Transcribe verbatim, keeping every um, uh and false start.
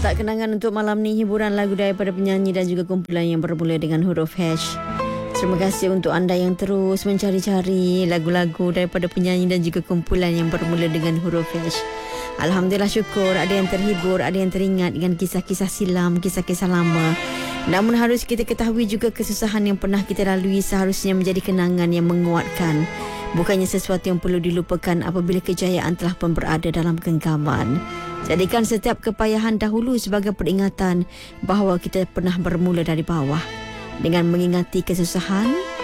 Tak kenangan untuk malam ni, hiburan lagu daripada penyanyi dan juga kumpulan yang bermula dengan huruf H. Terima kasih untuk anda yang terus mencari-cari lagu-lagu daripada penyanyi dan juga kumpulan yang bermula dengan huruf H. Alhamdulillah, syukur ada yang terhibur, ada yang teringat dengan kisah-kisah silam, kisah-kisah lama. Namun harus kita ketahui juga kesusahan yang pernah kita lalui seharusnya menjadi kenangan yang menguatkan. Bukannya sesuatu yang perlu dilupakan apabila kejayaan telah pun berada dalam genggaman. Jadikan setiap kepayahan dahulu sebagai peringatan bahawa kita pernah bermula dari bawah. Dengan mengingati kesusahan,